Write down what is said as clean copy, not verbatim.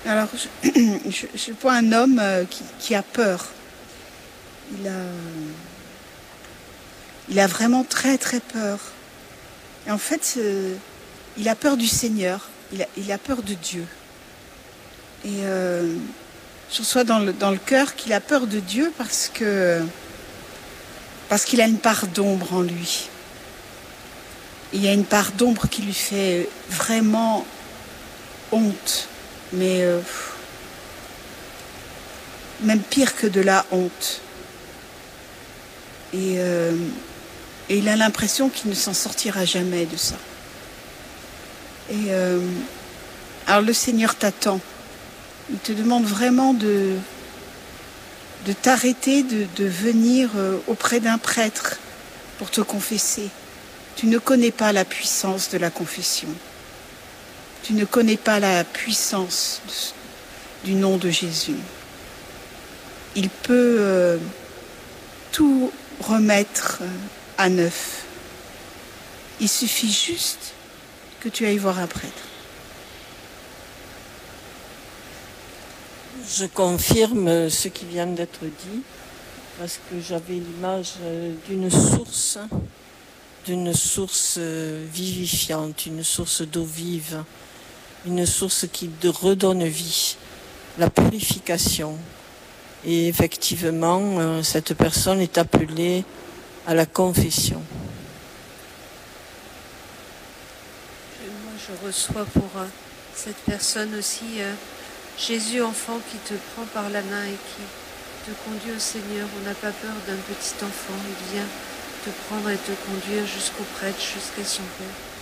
Alors, je vois un homme qui a peur. Il a vraiment très très peur. Et en fait, il a peur du Seigneur. Il a peur de Dieu. Et je reçois dans le cœur qu'il a peur de Dieu parce qu'il a une part d'ombre en lui. Il y a une part d'ombre qui lui fait vraiment honte, mais même pire que de la honte. Et il a l'impression qu'il ne s'en sortira jamais de ça. Et alors le Seigneur t'attend. Il te demande vraiment de t'arrêter, de venir auprès d'un prêtre pour te confesser. Tu ne connais pas la puissance de la confession. Tu ne connais pas la puissance du nom de Jésus. Il peut tout remettre à neuf. Il suffit juste que tu ailles voir un prêtre. Je confirme ce qui vient d'être dit, parce que j'avais l'image d'une source vivifiante, une source d'eau vive, une source qui redonne vie, la purification. Et effectivement, cette personne est appelée à la confession. Moi, je reçois pour cette personne aussi Jésus enfant qui te prend par la main et qui te conduit au Seigneur. On n'a pas peur d'un petit enfant, il vient te prendre et te conduire jusqu'au prêtre, jusqu'à son Père.